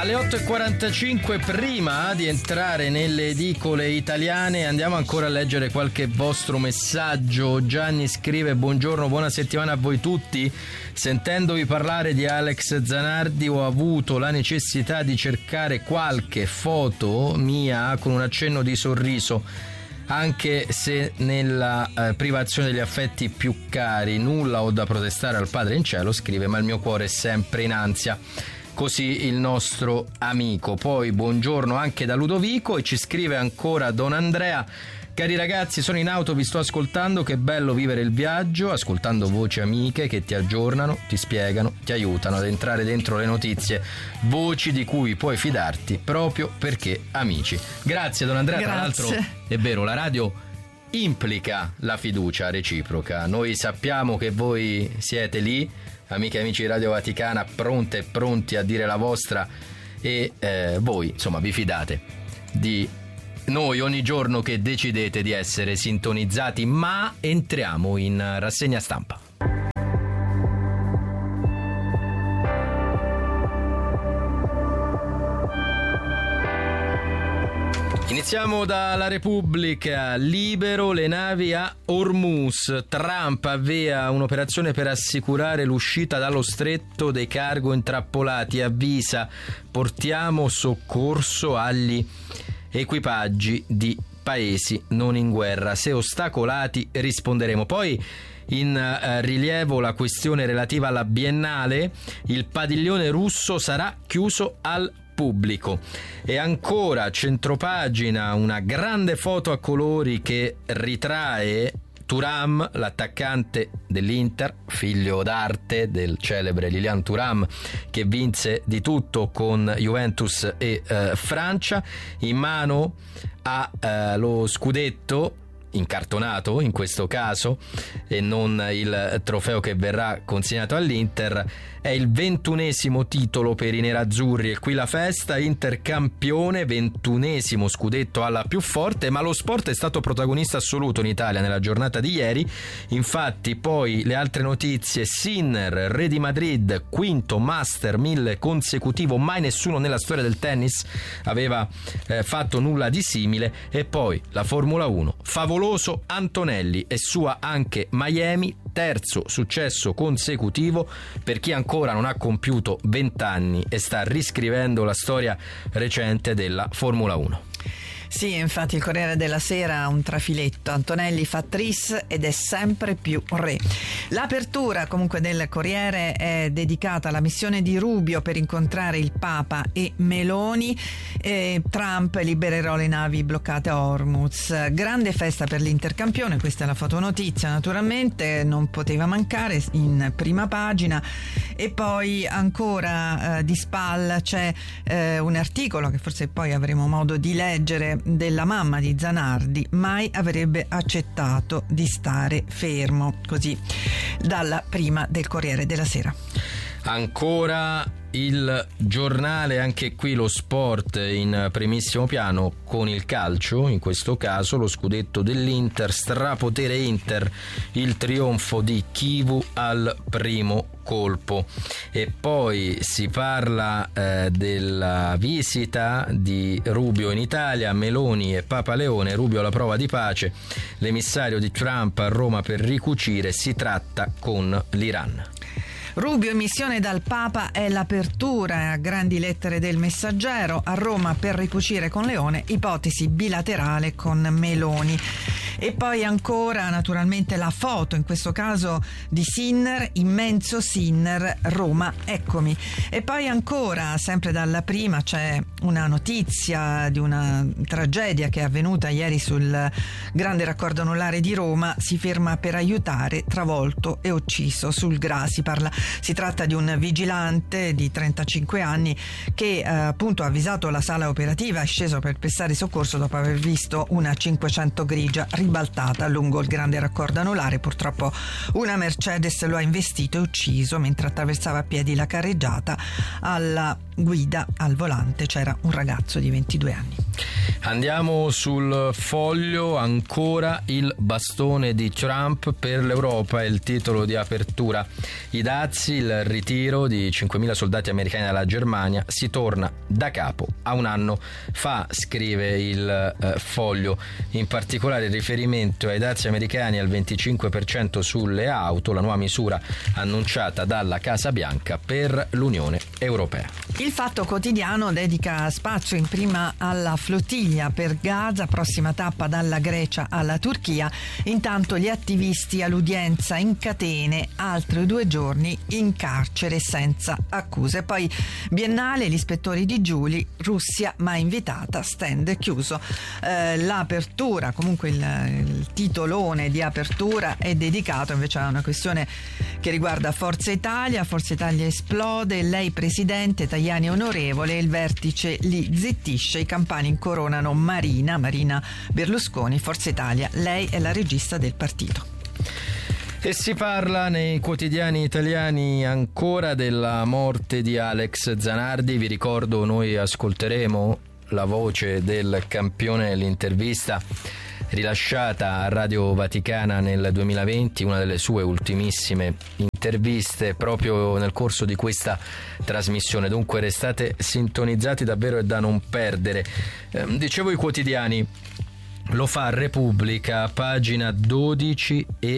Alle 8.45, prima di entrare nelle edicole italiane, andiamo ancora a leggere qualche vostro messaggio. Gianni scrive: buongiorno, buona settimana a voi tutti. Sentendovi parlare di Alex Zanardi ho avuto la necessità di cercare qualche foto mia con un accenno di sorriso, anche se nella privazione degli affetti più cari. Nulla ho da protestare al Padre in cielo, scrive, ma il mio cuore è sempre in ansia. Così il nostro amico. Poi buongiorno anche da Ludovico, e ci scrive ancora Don Andrea: cari ragazzi, sono in auto, vi sto ascoltando, che bello vivere il viaggio, ascoltando voci amiche che ti aggiornano, ti spiegano, ti aiutano ad entrare dentro le notizie, voci di cui puoi fidarti proprio perché amici. Grazie Don Andrea. Grazie. Tra l'altro è vero, la radio implica la fiducia reciproca. Noi sappiamo che voi siete lì, amiche e amici di Radio Vaticana, pronte e pronti a dire la vostra, e voi insomma vi fidate di noi ogni giorno che decidete di essere sintonizzati. Ma entriamo in rassegna stampa. Iniziamo dalla Repubblica. Libero, le navi a Hormuz. Trump avvia un'operazione per assicurare l'uscita dallo stretto dei cargo intrappolati. Avvisa: portiamo soccorso agli equipaggi di paesi non in guerra. Se ostacolati risponderemo. Poi in rilievo la questione relativa alla Biennale. Il padiglione russo sarà chiuso al pubblico. E ancora centropagina, una grande foto a colori che ritrae Thuram, l'attaccante dell'Inter, figlio d'arte del celebre Lilian Thuram, che vinse di tutto con Juventus e Francia. In mano ha lo scudetto incartonato in questo caso, e non il trofeo che verrà consegnato all'Inter. È il 21esimo titolo per i nerazzurri, e qui la festa. Inter campione, 21esimo scudetto alla più forte. Ma lo sport è stato protagonista assoluto in Italia nella giornata di ieri. Infatti poi le altre notizie: Sinner, re di Madrid, quinto Master 1000 consecutivo, mai nessuno nella storia del tennis aveva fatto nulla di simile. E poi la Formula 1, favoloso Antonelli e sua anche Miami, terzo successo consecutivo per chi ancora non ha compiuto 20 anni e sta riscrivendo la storia recente della Formula 1. Sì, infatti il Corriere della Sera ha un trafiletto: Antonelli fa tris ed è sempre più re. L'apertura comunque del Corriere è dedicata alla missione di Rubio per incontrare il Papa e Meloni. Trump: libererò le navi bloccate a Hormuz. Grande festa per l'Intercampione, questa è la fotonotizia, naturalmente non poteva mancare in prima pagina. E poi ancora di SPAL c'è un articolo che forse poi avremo modo di leggere, della mamma di Zanardi: mai avrebbe accettato di stare fermo. Così dalla prima del Corriere della Sera. Ancora il Giornale, anche qui lo sport in primissimo piano, con il calcio, in questo caso lo scudetto dell'Inter, strapotere Inter, il trionfo di Chivu al primo colpo. E poi si parla della visita di Rubio in Italia, Meloni e Papa Leone. Rubio alla prova di pace, l'emissario di Trump a Roma per ricucire, si tratta con l'Iran. Rubio in missione dal Papa è l'apertura a grandi lettere del Messaggero. A Roma per ricucire con Leone, ipotesi bilaterale con Meloni. E poi ancora naturalmente la foto, in questo caso di Sinner, immenso Sinner, Roma eccomi. E poi ancora sempre dalla prima c'è una notizia di una tragedia che è avvenuta ieri sul grande raccordo anulare di Roma. Si ferma per aiutare, travolto e ucciso sul Gra. Si tratta di un vigilante di 35 anni che appunto ha avvisato la sala operativa, è sceso per prestare soccorso dopo aver visto una 500 grigia ribaltata lungo il grande raccordo anulare. Purtroppo una Mercedes lo ha investito e ucciso mentre attraversava a piedi la carreggiata. Alla guida, al volante, c'era un ragazzo di 22 anni. Andiamo sul Foglio, ancora il bastone di Trump per l'Europa, è il titolo di apertura. I dazi, il ritiro di 5.000 soldati americani dalla Germania, si torna da capo a un anno fa, scrive il Foglio. In particolare il riferimento ai dazi americani al 25% sulle auto, la nuova misura annunciata dalla Casa Bianca per l'Unione Europea. Il Fatto Quotidiano dedica spazio in prima alla flottiglia per Gaza, prossima tappa dalla Grecia alla Turchia. Intanto gli attivisti all'udienza in catene, altri 2 giorni in carcere senza accuse. Poi biennale, gli ispettori di Giuli, Russia mai invitata, stand chiuso. L'apertura, comunque il titolone di apertura è dedicato invece a una questione che riguarda Forza Italia. Forza Italia esplode, lei presidente, Tajani onorevole, il vertice li zittisce, i campani incoronano Marina Berlusconi. Forza Italia, lei è la regista del partito. E si parla nei quotidiani italiani ancora della morte di Alex Zanardi. Vi ricordo, noi ascolteremo la voce del campione nell'intervista rilasciata a Radio Vaticana nel 2020, una delle sue ultimissime interviste proprio nel corso di questa trasmissione. Dunque restate sintonizzati, davvero è da non perdere. Dicevo i quotidiani, lo fa Repubblica, pagina 12 e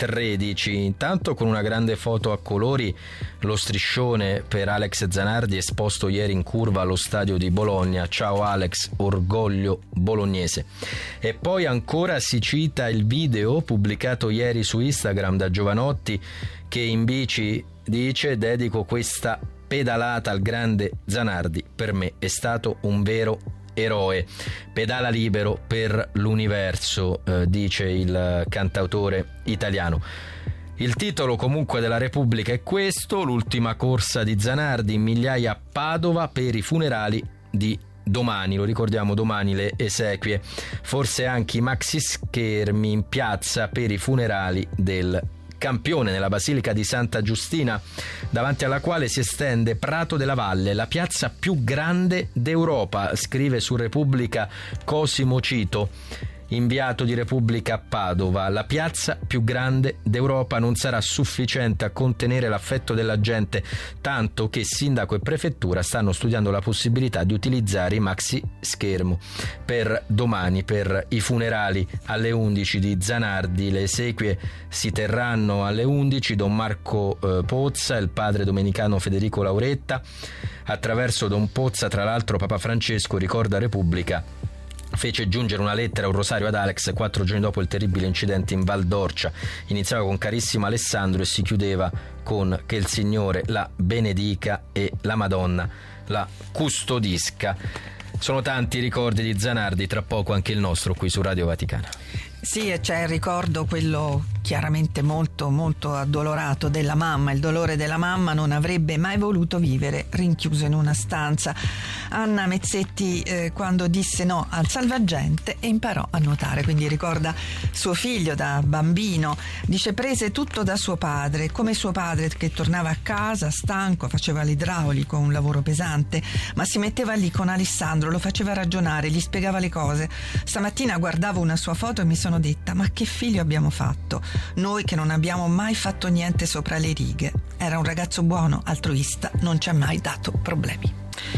13. Intanto con una grande foto a colori, lo striscione per Alex Zanardi esposto ieri in curva allo stadio di Bologna. Ciao Alex, orgoglio bolognese. E poi ancora si cita il video pubblicato ieri su Instagram da Giovanotti, che in bici dice: dedico questa pedalata al grande Zanardi, per me è stato un vero eroe. Pedala libero per l'universo, dice il cantautore italiano. Il titolo comunque della Repubblica è questo: l'ultima corsa di Zanardi, migliaia a Padova per i funerali di domani. Lo ricordiamo, domani le esequie, forse anche i maxi schermi in piazza per i funerali del campione nella Basilica di Santa Giustina, davanti alla quale si estende Prato della Valle, la piazza più grande d'Europa, scrive su Repubblica Cosimo Cito, inviato di Repubblica a Padova. La piazza più grande d'Europa non sarà sufficiente a contenere l'affetto della gente, tanto che sindaco e prefettura stanno studiando la possibilità di utilizzare i maxi schermo per domani, per i funerali alle 11 di Zanardi. Le esequie si terranno alle 11. Don Marco Pozza, il padre domenicano Federico Lauretta, attraverso Don Pozza tra l'altro Papa Francesco, ricorda Repubblica, fece giungere una lettera e un rosario ad Alex 4 giorni dopo il terribile incidente in Val d'Orcia. Iniziava con carissimo Alessandro e si chiudeva con che il Signore la benedica e la Madonna la custodisca. Sono tanti i ricordi di Zanardi, tra poco anche il nostro qui su Radio Vaticana. Sì, e c'è il ricordo, quello chiaramente molto molto addolorato, della mamma. Il dolore della mamma: non avrebbe mai voluto vivere rinchiuso in una stanza. Anna Mezzetti quando disse no al salvagente e imparò a nuotare, quindi ricorda suo figlio da bambino. Dice: prese tutto da suo padre, come suo padre che tornava a casa stanco, faceva l'idraulico, un lavoro pesante, ma si metteva lì con Alessandro, lo faceva ragionare, gli spiegava le cose. Stamattina guardavo una sua foto e mi sono detta: ma che figlio abbiamo fatto? Noi che non abbiamo mai fatto niente sopra le righe. Era un ragazzo buono, altruista, non ci ha mai dato problemi.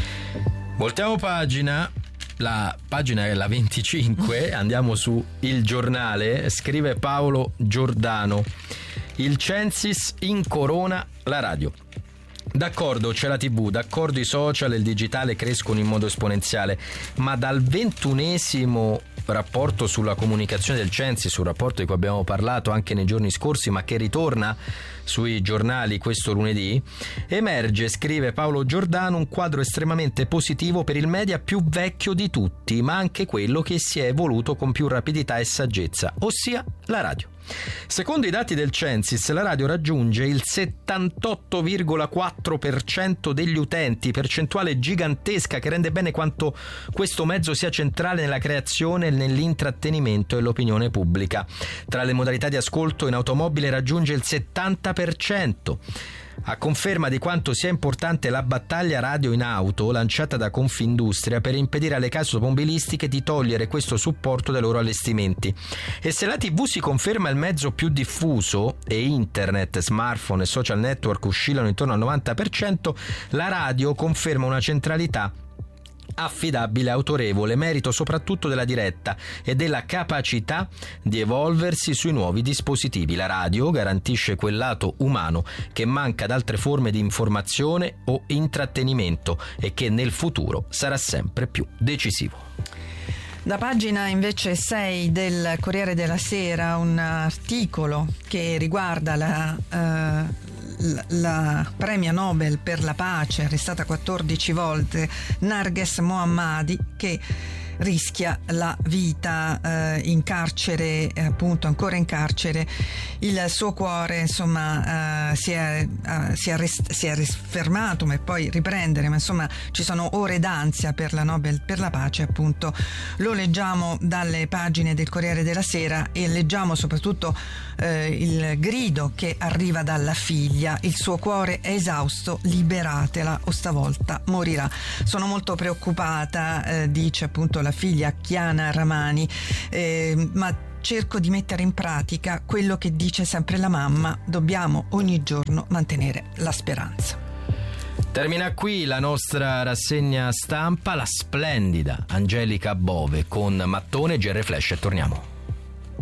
Voltiamo pagina, la pagina è la 25, andiamo su Il Giornale, scrive Paolo Giordano: il Censis incorona la radio. D'accordo, c'è la TV, d'accordo i social e il digitale crescono in modo esponenziale, ma dal 21esimo rapporto sulla comunicazione del Censis, un rapporto di cui abbiamo parlato anche nei giorni scorsi, ma che ritorna sui giornali questo lunedì, emerge, scrive Paolo Giordano, un quadro estremamente positivo per il media più vecchio di tutti, ma anche quello che si è evoluto con più rapidità e saggezza, ossia la radio. Secondo i dati del Censis, la radio raggiunge il 78,4% degli utenti, percentuale gigantesca che rende bene quanto questo mezzo sia centrale nella creazione, nell'intrattenimento e l'opinione pubblica. Tra le modalità di ascolto in automobile raggiunge il 70%. A conferma di quanto sia importante la battaglia radio in auto lanciata da Confindustria per impedire alle case automobilistiche di togliere questo supporto dai loro allestimenti. E se la TV si conferma il mezzo più diffuso e internet, smartphone e social network oscillano intorno al 90%, la radio conferma una centralità affidabile e autorevole, merito soprattutto della diretta e della capacità di evolversi sui nuovi dispositivi. La radio garantisce quel lato umano che manca ad altre forme di informazione o intrattenimento e che nel futuro sarà sempre più decisivo. Da pagina invece 6 del Corriere della Sera un articolo che riguarda la premia Nobel per la pace, arrestata 14 volte, Narges Mohammadi, che rischia la vita in carcere, appunto ancora in carcere. Il suo cuore insomma si è fermato, ma poi riprendere, ma insomma ci sono ore d'ansia per la Nobel per la pace, appunto. Lo leggiamo dalle pagine del Corriere della Sera e leggiamo soprattutto il grido che arriva dalla figlia: il suo cuore è esausto, liberatela o stavolta morirà. Sono molto preoccupata, dice appunto la figlia Chiana Ramani, ma cerco di mettere in pratica quello che dice sempre la mamma: dobbiamo ogni giorno mantenere la speranza. Termina qui la nostra rassegna stampa, la splendida Angelica Bove con Mattone, GR Flash, e torniamo.